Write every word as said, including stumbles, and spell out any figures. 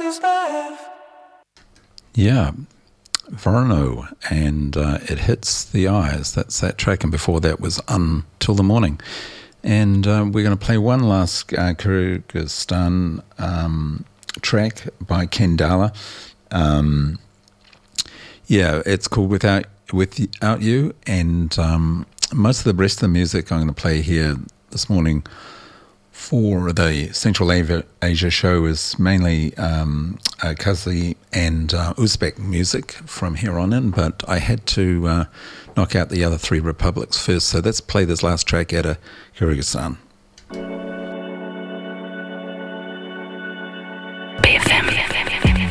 Yeah, Vorno, and uh, It Hits the Eyes. That's that track, and before that was Until the Morning. And uh, we're going to play one last uh, Kyrgyzstan um, track by Kendala. Um, yeah, it's called Without Without You, and um, most of the rest of the music I'm going to play here this morning for the Central Asia, Asia show is mainly um, uh, Kazakhstan and uh, Uzbek music from here on in, but I had to uh, knock out the other three republics first, so let's play this last track out of Kyrgyzstan.